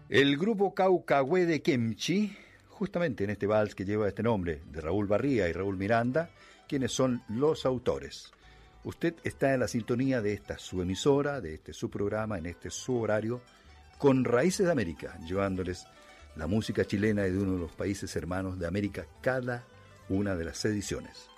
El grupo Caucahué de Kemchi, justamente en este vals que lleva este nombre, de Raúl Barría y Raúl Miranda, quienes son los autores. Usted está en la sintonía de esta su emisora, de este su programa, en este su horario, con Raíces de América, llevándoles la música chilena de uno de los países hermanos de América cada una de las ediciones.